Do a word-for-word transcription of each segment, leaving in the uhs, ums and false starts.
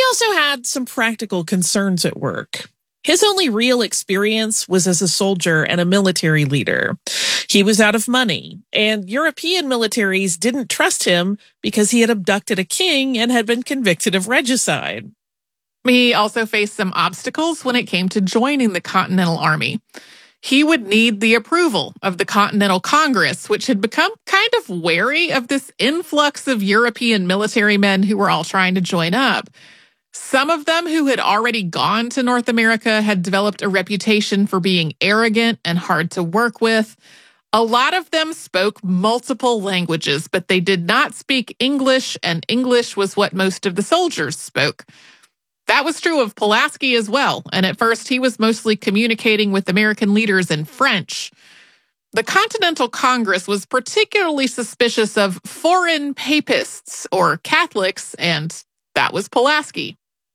also had some practical concerns at work. His only real experience was as a soldier and a military leader. He was out of money, and European militaries didn't trust him because he had abducted a king and had been convicted of regicide. He also faced some obstacles when it came to joining the Continental Army. He would need the approval of the Continental Congress, which had become kind of wary of this influx of European military men who were all trying to join up. Some of them who had already gone to North America had developed a reputation for being arrogant and hard to work with. A lot of them spoke multiple languages, but they did not speak English, and English was what most of the soldiers spoke. That was true of Pulaski as well, and at first he was mostly communicating with American leaders in French. The Continental Congress was particularly suspicious of foreign papists or Catholics, and that was Pulaski.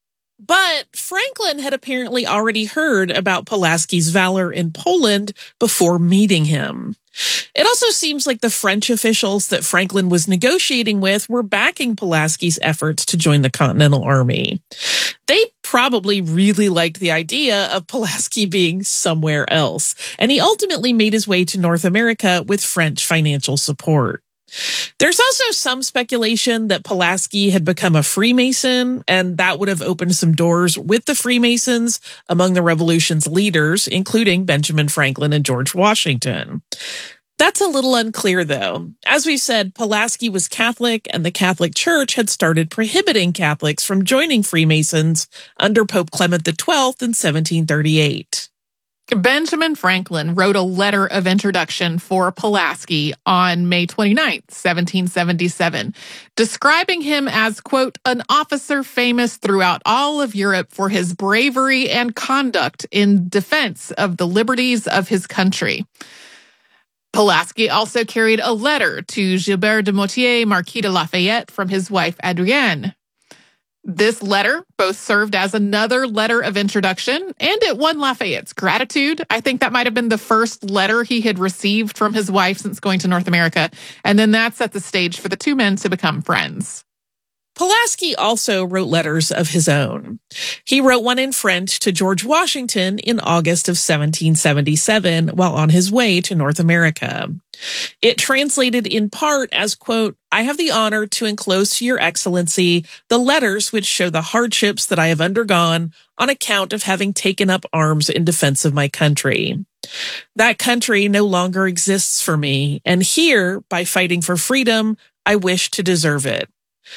But Franklin had apparently already heard about Pulaski's valor in Poland before meeting him. It also seems like the French officials that Franklin was negotiating with were backing Pulaski's efforts to join the Continental Army. They probably really liked the idea of Pulaski being somewhere else, and he ultimately made his way to North America with French financial support. There's also some speculation that Pulaski had become a Freemason, and that would have opened some doors with the Freemasons among the revolution's leaders, including Benjamin Franklin and George Washington. That's a little unclear, though. As we said, Pulaski was Catholic, and the Catholic Church had started prohibiting Catholics from joining Freemasons under Pope Clement the twelfth in seventeen thirty-eight. Benjamin Franklin wrote a letter of introduction for Pulaski on May twenty-ninth, seventeen seventy-seven, describing him as, quote, an officer famous throughout all of Europe for his bravery and conduct in defense of the liberties of his country. Pulaski also carried a letter to Gilbert de Motier, Marquis de Lafayette, from his wife Adrienne. This letter both served as another letter of introduction, and it won Lafayette's gratitude. I think that might have been the first letter he had received from his wife since going to North America, and then that set the stage for the two men to become friends. Pulaski also wrote letters of his own. He wrote one in French to George Washington in August of seventeen seventy-seven while on his way to North America. It translated in part as, quote, I have the honor to enclose to your excellency the letters which show the hardships that I have undergone on account of having taken up arms in defense of my country. That country no longer exists for me, and here, by fighting for freedom, I wish to deserve it.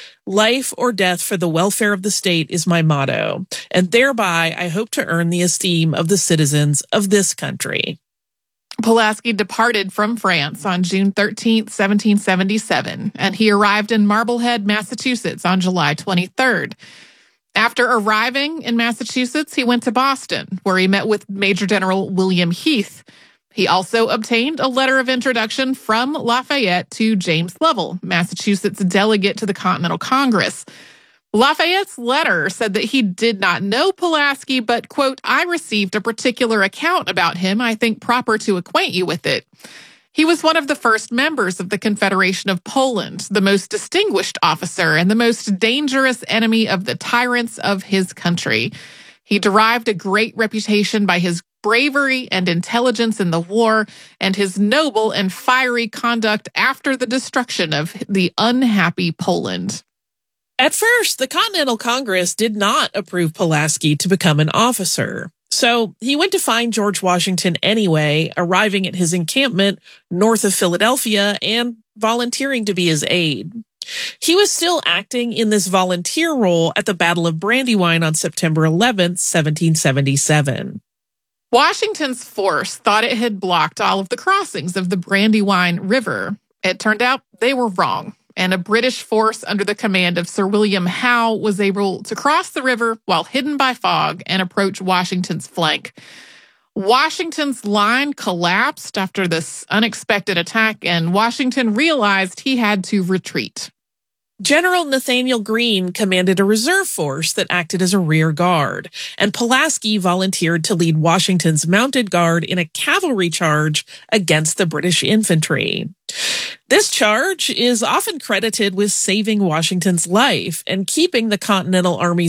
Life or death for the welfare of the state is my motto, and thereby I hope to earn the esteem of the citizens of this country. Pulaski departed from France on June thirteenth, seventeen seventy-seven, and he arrived in Marblehead, Massachusetts on July twenty-third. After arriving in Massachusetts, he went to Boston, where he met with Major General William Heath. He also obtained a letter of introduction from Lafayette to James Lovell, Massachusetts delegate to the Continental Congress. Lafayette's letter said that he did not know Pulaski, but, quote, I received a particular account about him I think proper to acquaint you with it. He was one of the first members of the Confederation of Poland, the most distinguished officer and the most dangerous enemy of the tyrants of his country. He derived a great reputation by his bravery and intelligence in the war and his noble and fiery conduct after the destruction of the unhappy Poland. At first, the Continental Congress did not approve Pulaski to become an officer. So he went to find George Washington anyway, arriving at his encampment north of Philadelphia and volunteering to be his aide. He was still acting in this volunteer role at the Battle of Brandywine on September eleventh, seventeen seventy-seven. Washington's force thought it had blocked all of the crossings of the Brandywine River. It turned out they were wrong, and a British force under the command of Sir William Howe was able to cross the river while hidden by fog and approach Washington's flank. Washington's line collapsed after this unexpected attack, and Washington realized he had to retreat. General Nathanael Greene commanded a reserve force that acted as a rear guard, and Pulaski volunteered to lead Washington's mounted guard in a cavalry charge against the British infantry. This charge is often credited with saving Washington's life and keeping the Continental Army